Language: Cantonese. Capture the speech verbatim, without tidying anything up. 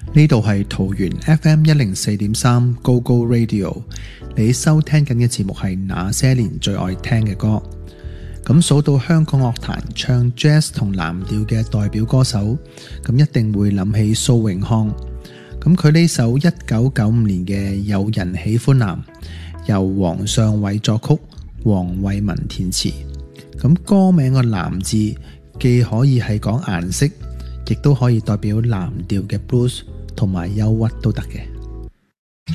呢度係桃園 F M 一零四點三 Go Go Radio， 你收聽緊嘅節目係那些年最愛聽嘅歌。咁數到香港樂壇唱 Jazz 同藍調嘅代表歌手，咁一定會諗起蘇永康。咁佢呢首一九九五年嘅《有人喜歡藍》，由黃尚偉作曲，黃偉文填詞。咁歌名個藍字既可以係講顏色，亦都可以代表藍調嘅 blues 同埋憂鬱都得嘅。